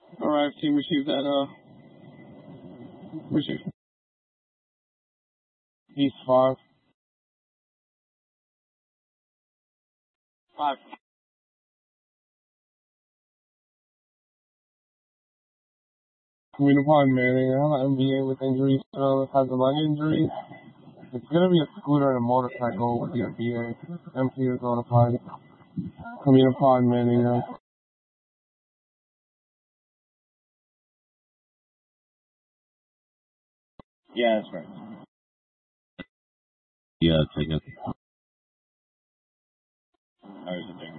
Alright, team, receive that, receive. East 5. 5. Coming upon Manning, I have an MBA with injuries, has a leg injury. It's gonna be a scooter and a motorcycle with the MBA. MP is notified. Coming upon Manning, Yeah, that's right. Yeah, take it. I was thinking.